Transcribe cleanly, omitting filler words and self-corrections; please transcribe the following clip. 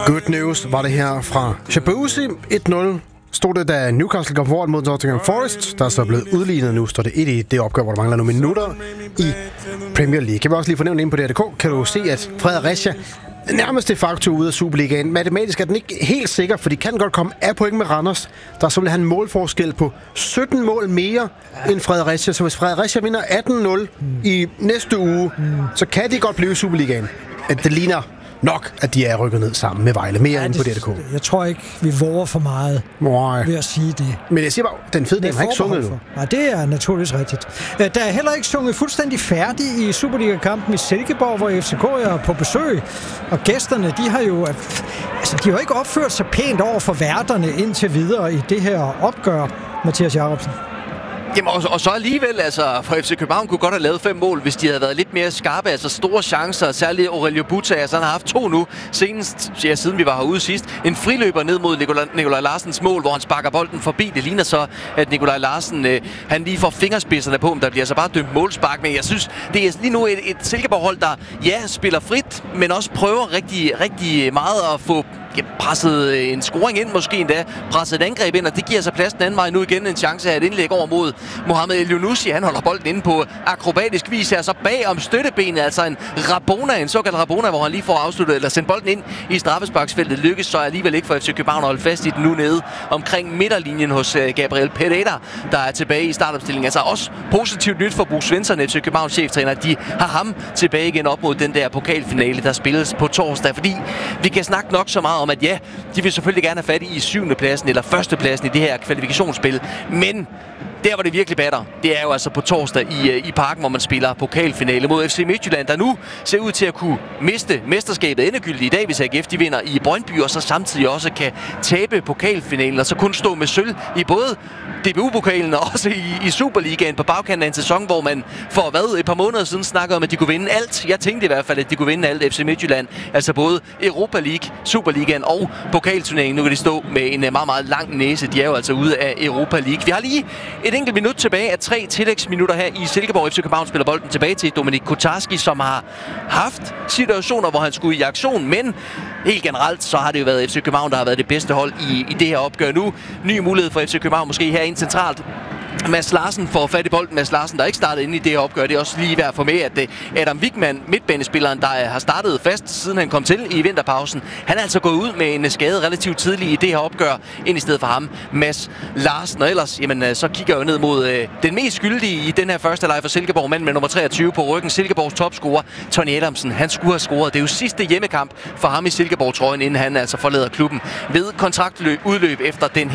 Good news var det her fra Shabuzi. 1-0 stod det, da Newcastle går foran mod Nottingham Forest. Der er så blevet udlignet nu, står det 1 i det opgør, hvor der mangler nogle minutter i Premier League. Jeg vil også lige fornævne ind på DRDK, kan du se, at Fredericia nærmest de facto ude af Superligaen. Matematisk er den ikke helt sikker, for de kan godt komme af point med Randers. Der er simpelthen en målforskel på 17 mål mere end Fredericia. Så hvis Fredericia vinder 18-0 i næste uge, så kan de godt blive i Superligaen. Det ligner nok, at de er rykket ned sammen med Vejle. Mere end på DRDK. Jeg tror ikke, vi våger for meget ved at sige det. Men jeg siger bare, den fede del har ikke sunget nu. Nej, det er naturligvis rigtigt. Der er heller ikke sunget fuldstændig færdig i Superliga-kampen i Silkeborg, hvor FCK er på besøg. Og gæsterne, de har jo ikke opført sig pænt over for værterne indtil videre i det her opgør, Mathias Jacobsen. Jamen, og så alligevel, for FC København kunne godt have lavet 5 mål, hvis de havde været lidt mere skarpe. Store chancer, særligt Aurelio Buta. Han har haft 2 nu, senest, siden vi var herude sidst. En friløber ned mod Nikolaj Larsens mål, hvor han sparker bolden forbi. Det ligner så, at Nikolaj Larsen, han lige får fingerspidserne på, men der bliver så bare dømt målspark. Men jeg synes, det er lige nu et Silkeborg-hold, der spiller frit, men også prøver rigtig, rigtig meget at få presset en scoring ind, måske endda presset et angreb ind, og det giver sig plads den anden vej. Nu igen en chance af et indlæg over mod Mohamed El-Younousi. Han holder bolden inde på akrobatisk vis her, så bag om støttebenet, altså en såkaldt Rabona, hvor han lige får afsluttet, eller sendt bolden ind i straffesparksfeltet. Lykkes så alligevel ikke for FC København at holde fast i den nu nede omkring midterlinjen hos Gabriel Pereira, der er tilbage i startopstillingen. Altså også positivt nyt for Bo Svensson, FC Københavns cheftræner, at de har ham tilbage igen op mod den der pokalfinale, der spilles på torsdag, fordi vi kan snakke nok så meget om, at ja, de vil selvfølgelig gerne have fat i 7. pladsen eller 1. pladsen i det her kvalifikationsspil, men der, hvor det virkelig batter, det er jo altså på torsdag i Parken, hvor man spiller pokalfinale mod FC Midtjylland, der nu ser ud til at kunne miste mesterskabet endegyldigt i dag, hvis AGF de vinder i Brøndby, og så samtidig også kan tabe pokalfinalen, og så kun stå med sølv i både DBU-pokalen og også i Superligaen på bagkanten af en sæson, hvor man for et par måneder siden snakkede om, at de kunne vinde alt. Jeg tænkte i hvert fald, at de kunne vinde alt FC Midtjylland, altså både Europa League, Superligaen og pokalturneringen. Nu kan de stå med en meget, meget lang næse. De er jo altså ude af Europa League. Vi har lige et enkelt minut tilbage af 3 tillægsminutter her i Silkeborg. FC København spiller bolden tilbage til Dominik Kotarski, som har haft situationer, hvor han skulle i aktion, men helt generelt så har det jo været FC København, der har været det bedste hold i det her opgør nu. Ny mulighed for FC København måske her ind centralt. Mads Larsen får fat i bolden. Mads Larsen, der ikke startede inde i det her opgør. Det er også lige værd for med, at Adam Wigman, midtbanespilleren, der har startet fast, siden han kom til i vinterpausen, han er altså gået ud med en skade relativt tidligt i det her opgør, ind i stedet for ham, Mads Larsen. Og ellers, så kigger jeg jo ned mod den mest skyldige i den her første leg for Silkeborg, mand med nummer 23 på ryggen, Silkeborgs topscorer, Tony Adamsen. Han skulle have scoret. Det er jo sidste hjemmekamp for ham i Silkeborg-trøjen, inden han altså forlader klubben ved kontraktudløb efter den